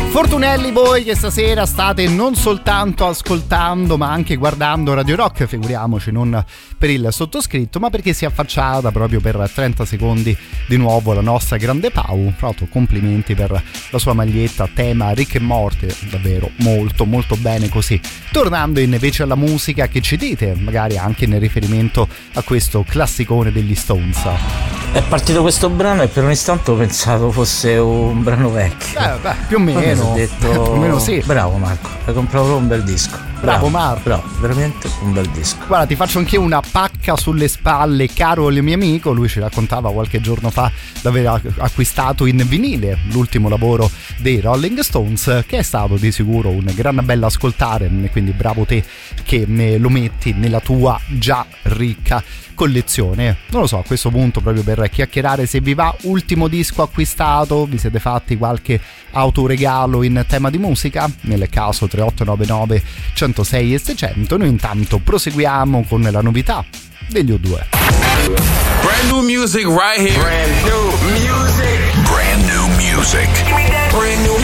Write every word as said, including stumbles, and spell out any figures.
Fortunelli voi che stasera state non soltanto ascoltando ma anche guardando Radio Rock, figuriamoci, non per il sottoscritto ma perché si è affacciata proprio per trenta secondi di nuovo la nostra grande Pau. Tra l'altro complimenti per la sua maglietta tema Rick e Morty, davvero molto molto bene così. Tornando invece alla musica, che ci dite magari anche nel riferimento a questo classicone degli Stones? È partito questo brano e per un istante ho pensato fosse un brano vecchio. Beh, beh più o meno. Ho detto, più o meno sì. Bravo Marco, hai comprato proprio un bel disco. Bravo, bravo Marco. Bravo, veramente un bel disco. Guarda, ti faccio anche una pacca sulle spalle, caro il mio amico. Lui ci raccontava qualche giorno fa di aver acquistato in vinile l'ultimo lavoro dei Rolling Stones, che è stato di sicuro un gran bello ascoltare, quindi bravo te che lo metti nella tua già ricca collezione. Non lo so, a questo punto, proprio per chiacchierare, se vi va, ultimo disco acquistato, vi siete fatti qualche autoregalo in tema di musica? Nel caso tre otto nove nove uno zero sei e seicento. Noi intanto proseguiamo con la novità degli U due. Brand new music right here. Brand new music. Brand new music. Brand new